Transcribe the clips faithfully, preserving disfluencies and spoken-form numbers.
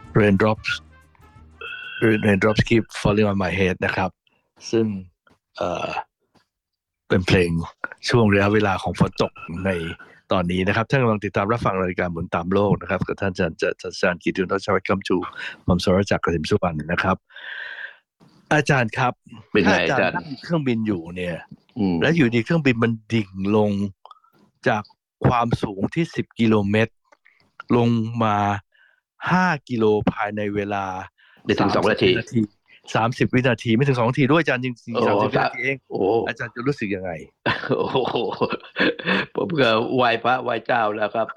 Raindrops Raindrops Keep Falling on My Head นะครับซึ่งเอ่อเป็นเพลงช่วงระยะเวลาของฝนตกในตอนนี้นะครับท่านกำลังติดตามรับฟังรายการหมุนตามโลกนะครับกับท่านอาจารย์อาจารย์กิติวัฒน์ชวัฒน์คำจูผมสรจักรเกษมสุวรรณนะครับอาจารย์ครับถ้าอาจารย์นั่งเครื่องบินอยู่เนี่ยแล้วอยู่ดีเครื่องบินมันดิ่งลงจากความสูงที่สิบกิโลเมตรลงมาห้ากิโลภายในเวลาไม่ถึงสองนาทีสามสิบวินาทีไม่ถึงสองนาทีด้วยอาจารย์จริงๆสามสิบวินาทีเองอาจารย์จะรู้สึกยังไงโอ้โหผมก็ไหว้พระไหว้เจ้าแล้วครับ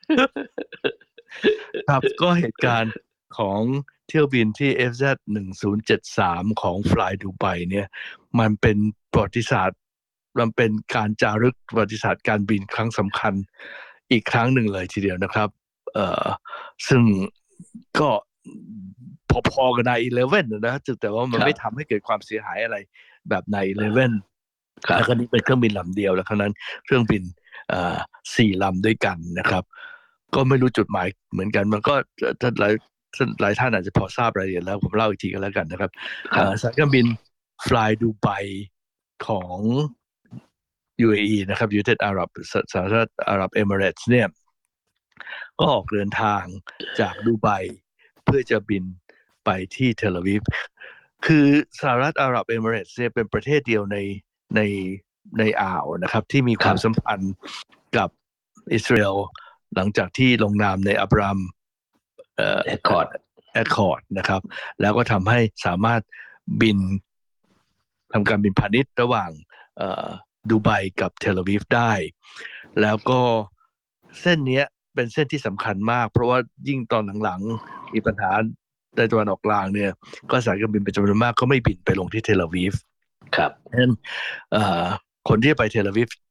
ครับก็เหตุการณ์ของเที่ยวบินที่ เอฟ แซด หนึ่งศูนย์เจ็ดสาม ของ Fly Dubai เนี่ยมันเป็นประวัติศาสตร์มันเป็นการจารึกประวัติศาสตร์การบินครั้งสำคัญอีกครั้งหนึ่งเลยทีเดียวนะครับเอ่อซึ่งก็พอๆกับ ไนน์ อีเลฟเว่น นะแต่ว่ามันไม่ทำให้เกิดความเสียหายอะไรแบบ ไนน์ อีเลฟเว่น แล้วก็นี่เป็นเครื่องบินลำเดียวแล้วครั้งนั้นเครื่องบินสี่ลำด้วยกันนะครับก็ไม่รู้จุดหมายเหมือนกันมันก็ท่านหลายท่านหลายท่านอาจจะพอทราบรายละเอียดแล้วผมเล่าอีกทีกันแล้วกันนะครับสายการบิน Fly Dubai ของ ยู เอ อี นะครับ United Arab สหรัฐอาหรับเอมิเรตส์เนี่ยก็ออกเดินทางจากดูไบเพื่อจะบินไปที่เทลอาวีฟคือสหรัฐอาหรับเอมิเรตส์เนี่ยเป็นประเทศเดียวในในในอ่าวนะครับที่มีความสัมพันธ์กับอิสราเอลหลังจากที่ลงนามในอับรามเอ่อแอคคอร์ดแอคคอร์ดนะครับแล้วก็ทำให้สามารถบินทำการบินพาณิชย์ระหว่างเอ่อดูไบกับเทลอาวีฟได้แล้วก็เส้นนี้เป็นเส้นที่สำคัญมากเพราะว่ายิ่งตอนหลังๆมีปัญหาในตะวันออกกลางเนี่ยก็สายการบินเป็นจำนวนมากก็ไม่บินไปลงที่เทลอาวีฟครับฉะนั้นคนที่ไปเทลอาวีฟ